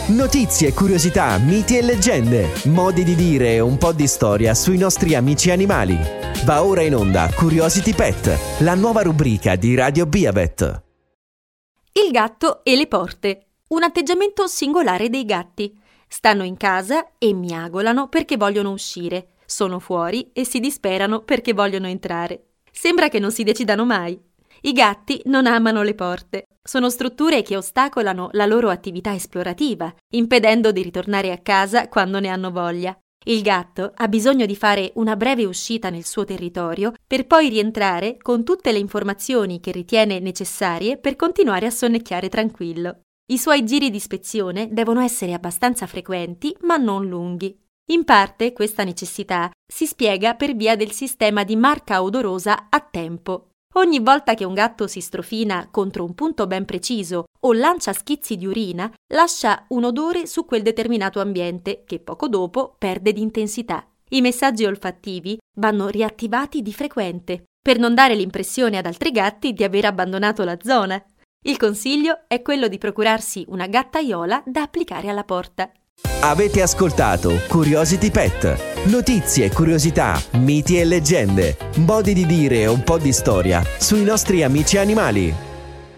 Notizie, curiosità, miti e leggende, modi di dire e un po' di storia sui nostri amici animali. Va ora in onda Curiosity Pet, la nuova rubrica di Radio Beavet. Il gatto e le porte. Un atteggiamento singolare dei gatti. Stanno in casa e miagolano perché vogliono uscire. Sono fuori e si disperano perché vogliono entrare. Sembra che non si decidano mai. I gatti non amano le porte. Sono strutture che ostacolano la loro attività esplorativa, impedendo di ritornare a casa quando ne hanno voglia. Il gatto ha bisogno di fare una breve uscita nel suo territorio per poi rientrare con tutte le informazioni che ritiene necessarie per continuare a sonnecchiare tranquillo. I suoi giri di ispezione devono essere abbastanza frequenti ma non lunghi. In parte questa necessità si spiega per via del sistema di marca odorosa a tempo. Ogni volta che un gatto si strofina contro un punto ben preciso o lancia schizzi di urina, lascia un odore su quel determinato ambiente che poco dopo perde di intensità. I messaggi olfattivi vanno riattivati di frequente per non dare l'impressione ad altri gatti di aver abbandonato la zona. Il consiglio è quello di procurarsi una gattaiola da applicare alla porta. Avete ascoltato Curiosity Pet. Notizie, curiosità, miti e leggende, modi di dire e un po' di storia sui nostri amici animali.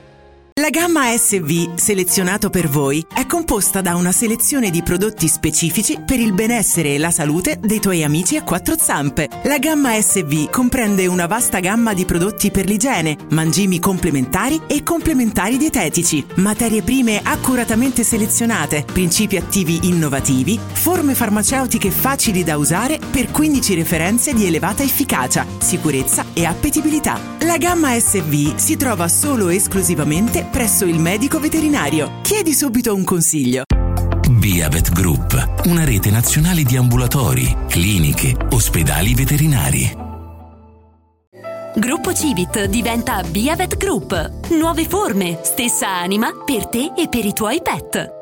La gamma SV, selezionato per voi, è composta da una selezione di prodotti specifici per il benessere e la salute dei tuoi amici a quattro zampe. La gamma SV comprende una vasta gamma di prodotti per l'igiene, mangimi complementari e complementari dietetici, materie prime accuratamente selezionate, principi attivi innovativi, forme farmaceutiche facili da usare per 15 referenze di elevata efficacia, sicurezza e appetibilità. La gamma SV si trova solo e esclusivamente presso il medico veterinario. Chiedi subito un consiglio. Beavet Group, una rete nazionale di ambulatori, cliniche, ospedali veterinari. Gruppo Civit diventa Beavet Group. Nuove forme, stessa anima per te e per i tuoi pet.